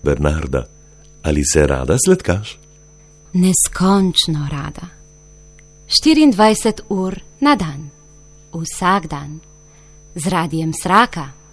Bernarda, ali se rada sladkaš? Neskončno rada. 24 ur na dan, vsak dan, z Radiem Sraka.